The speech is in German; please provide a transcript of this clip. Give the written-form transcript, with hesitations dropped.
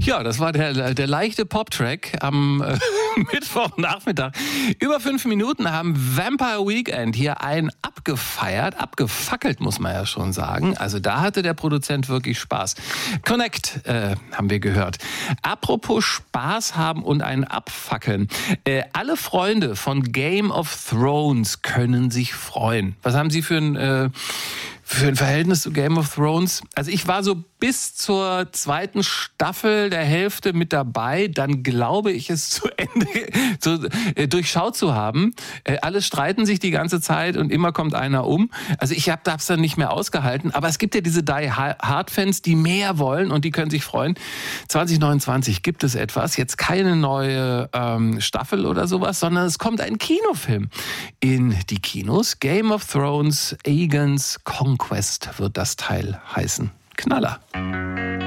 Ja, das war der leichte Pop-Track am Mittwochnachmittag. Über 5 Minuten haben Vampire Weekend hier einen abgefackelt, muss man ja schon sagen. Also da hatte der Produzent wirklich Spaß. Connect haben wir gehört. Apropos Spaß haben und einen abfackeln. Alle Freunde von Game of Thrones können sich freuen. Was haben Sie für ein Verhältnis zu Game of Thrones? Also ich war so bis zur 2. Staffel der Hälfte mit dabei. Dann glaube ich, es zu Ende durchschaut zu haben. Alle streiten sich die ganze Zeit und immer kommt einer um. Also ich habe es dann nicht mehr ausgehalten. Aber es gibt ja diese Die-Hard-Fans, die mehr wollen und die können sich freuen. 2029 gibt es etwas. Jetzt keine neue Staffel oder sowas, sondern es kommt ein Kinofilm in die Kinos. Game of Thrones, Aegon's Conquest wird das Teil heißen. Knaller.